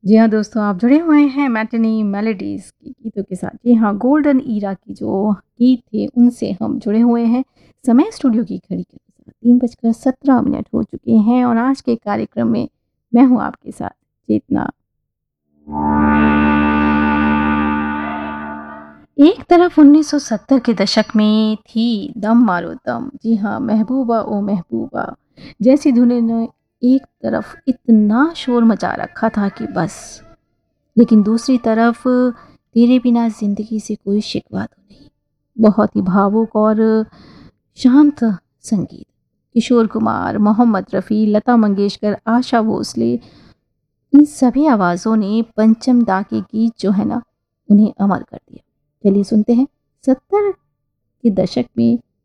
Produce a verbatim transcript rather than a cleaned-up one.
जी हाँ दोस्तों, आप जुड़े हुए हैं मैटिनी मेलोडीज़ की गीतों के साथ। जी हाँ, गोल्डन ईरा की जो गीत थे उनसे हम जुड़े हुए हैं। समय स्टूडियो की घड़ी के अनुसार तीन बजकर सत्रह मिनट हो चुके हैं और आज के कार्यक्रम में मैं हूँ आपके साथ चेतना। एक तरफ उन्नीस सौ सत्तर के दशक में थी दम मारो दम, जी हाँ, महबूबा ओ महबूबा जैसी धुनें ने एक तरफ इतना शोर मचा रखा था कि बस, लेकिन दूसरी तरफ तेरे बिना जिंदगी से कोई शिकवा तो नहीं, बहुत ही भावुक और शांत संगीत। किशोर कुमार, मोहम्मद रफ़ी, लता मंगेशकर, आशा भोसले, इन सभी आवाज़ों ने पंचम दा के गीत जो है ना, उन्हें अमर कर दिया। चलिए सुनते हैं सत्तर के दशक में